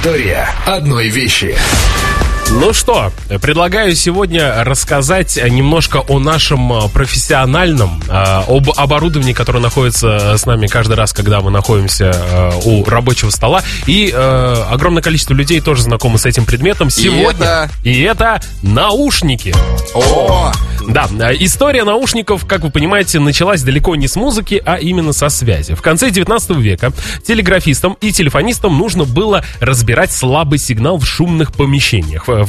История одной вещи. Ну что, предлагаю сегодня рассказать немножко о нашем профессиональном, об оборудовании, которое находится с нами каждый раз, когда мы находимся у рабочего стола. И огромное количество людей тоже знакомы с этим предметом сегодня. И это наушники. О! Да, история наушников, как вы понимаете, началась далеко не с музыки, а именно со связи. В конце 19 века телеграфистам и телефонистам нужно было разбирать слабый сигнал в шумных помещениях. В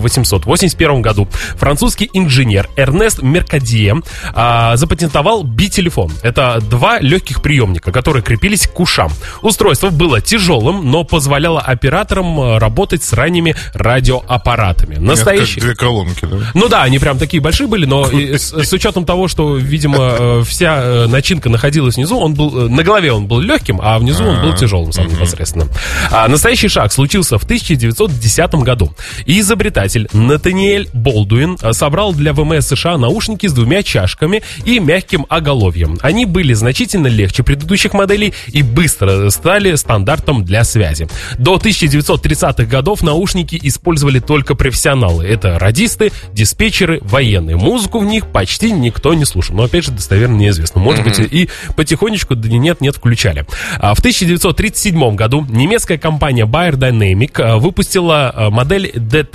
1881 году французский инженер Эрнест Меркадье запатентовал бителефон. Это два легких приемника, которые крепились к ушам. Устройство было тяжелым, но позволяло операторам работать с ранними радиоаппаратами. Настоящие. Как две колонки, да? Ну да, они прям такие большие были, но с учетом того, что, видимо, вся начинка находилась внизу, он был на голове он был легким, а внизу он был тяжелым, сам непосредственно. Настоящий шаг случился в 1910 году. Изобретатель Натаниэль Болдуин собрал для ВМС США наушники с двумя чашками и мягким оголовьем. Они были значительно легче предыдущих моделей и быстро стали стандартом для связи. До 1930-х годов наушники использовали только профессионалы. Это радисты, диспетчеры, военные. Музыку в них почти никто не слушал. Но, опять же, достоверно неизвестно. Может быть, и потихонечку, да нет, включали. В 1937 году немецкая компания Bayer Dynamic выпустила модель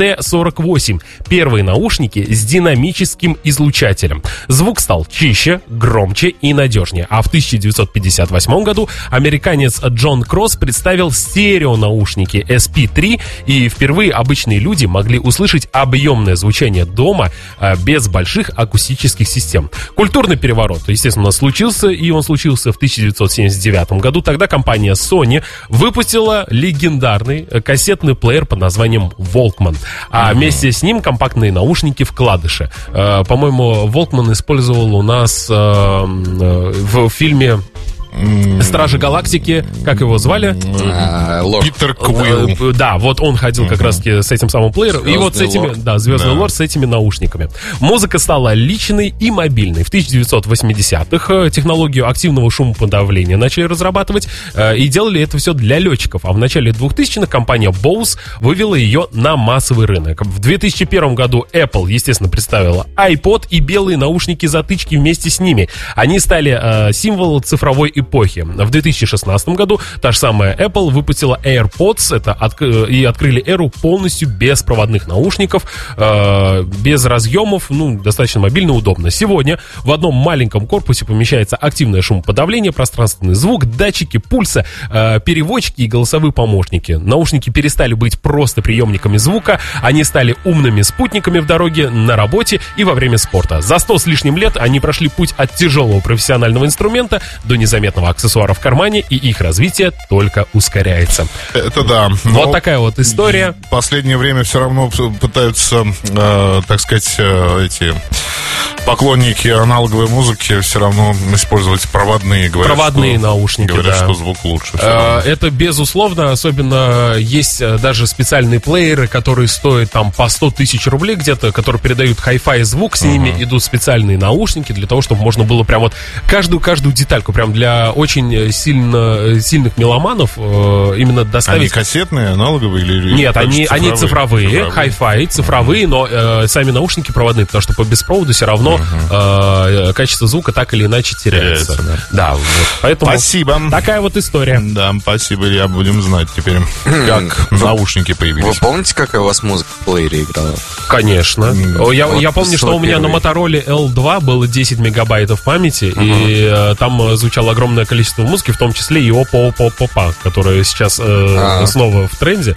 DT48. Первые наушники с динамическим излучателем. Звук стал чище, громче и надежнее. А в 1958 году американец Джон Кросс представил стереонаушники SP3, и впервые обычные люди могли услышать объемное звучание дома без больших акустических систем. Культурный переворот, естественно, случился, и он случился в 1979 году. Тогда компания Sony выпустила легендарный кассетный плеер под названием Walkman. А вместе с ним компактные наушники-вкладыши. По-моему, Walkman использовал у нас в фильме «Стражи Галактики», как его звали? Питер Квилл. Да, вот он ходил как раз-таки с этим самым плеером. И вот с этими, «Звездный лорд» с этими наушниками. Музыка стала личной и мобильной. В 1980-х технологию активного шумоподавления начали разрабатывать, и делали это все для летчиков. А в начале 2000-х компания Bose вывела ее на массовый рынок. В 2001 году Apple, естественно, представила iPod и белые наушники-затычки вместе с ними. Они стали символом цифровой эпохи. В 2016 году та же самая Apple выпустила AirPods, и открыли эру полностью беспроводных наушников, без разъемов, достаточно мобильно, удобно. Сегодня в одном маленьком корпусе помещается активное шумоподавление, пространственный звук, датчики пульса, переводчики и голосовые помощники. Наушники перестали быть просто приемниками звука, они стали умными спутниками в дороге, на работе и во время спорта. За 100 с лишним лет они прошли путь от тяжелого профессионального инструмента до незаметного аксессуара в кармане, и их развитие только ускоряется. Это да. Вот такая вот история. В последнее время все равно пытаются, так сказать, эти поклонники аналоговой музыки все равно использовать проводные. Проводные наушники, говорят, да. что звук лучше. Это безусловно, особенно есть даже специальные плееры, которые стоят там по 100 тысяч рублей где-то, которые передают хай-фай звук, с ними идут специальные наушники для того, чтобы можно было прям вот каждую детальку, прям для очень сильных меломанов именно доставить. Они кассетные, аналоговые или... Нет, они цифровые, хай-фай, цифровые, но сами наушники проводные, потому что по беспроводу все равно качество звука так или иначе теряется. Да, вот. Поэтому спасибо. Такая вот история. Да, спасибо, Илья, будем знать теперь, как наушники появились. Вы помните, какая у вас музыка в плеере играла? Конечно. Я помню, что у меня на Motorola L2 было 10 мегабайтов памяти, и там звучало огромное количество музыки, в том числе и опа, которая сейчас снова в тренде.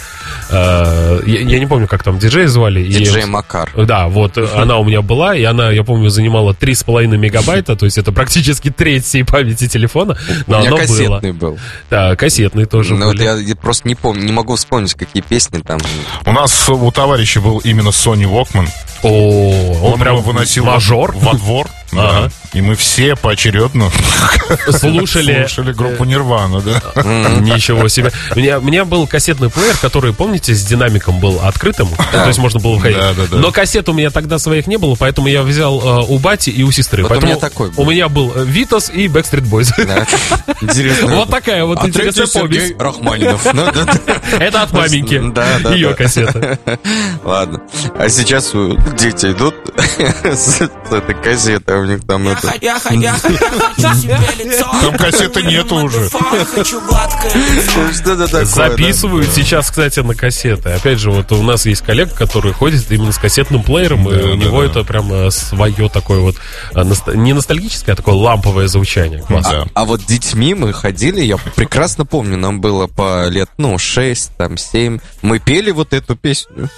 Я не помню, как там диджея звали. Диджей Макар. Да, вот она у меня была, и она, я помню, занимала 3,5 мегабайта, то есть это практически треть всей памяти телефона. Но у меня кассетный был. Да, кассетный тоже был. Но вот я просто не помню, не могу вспомнить, какие песни там. У нас у товарища был именно Sony Walkman. Он прям выносил мажор во двор. Ага. И мы все поочередно Слушали группу Нирвана, да. Ничего себе. У меня был кассетный плеер, который, помните, с динамиком был открытым, то есть можно было входить. Да. Но кассет у меня тогда своих не было, поэтому я взял у бати и у сестры. Вот Поэтому у меня такой был. у меня был Витас и Backstreet Boys. Интересно. Вот такая вот интересная помесь. Рахманинов. Это от маменьки. Да. Ее кассета. Ладно. А сейчас дети идут с этой кассетой, у них там это... Там кассеты нету уже. Что-то такое, Записывают сейчас, кстати, на кассеты. Опять же, вот у нас есть коллега, который ходит именно с кассетным плеером, и у него это прям свое такое вот не ностальгическое, а такое ламповое звучание. Классно. А вот детьми мы ходили, я прекрасно помню, нам было по лет, 6, 7. Мы пели вот эту песню.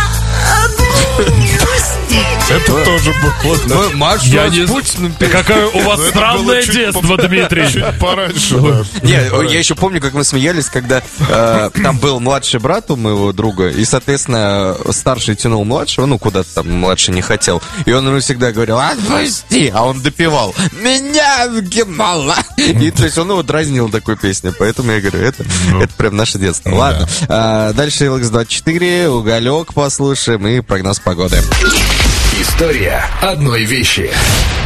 Это тоже было. Я не знаю, какое у вас странное детство, Дмитрий. Чуть пораньше, да. Я еще помню, как мы смеялись, когда там был младший брат у моего друга, и, соответственно, старший тянул младшего, куда-то там младший не хотел. И он ему всегда говорил: отпусти! А он допевал: меня мало! И то есть он его дразнил такой песней. Поэтому я говорю, это прям наше детство. Ладно. Дальше LX24, Уголек послушаем и прогноз погоды. История одной вещи.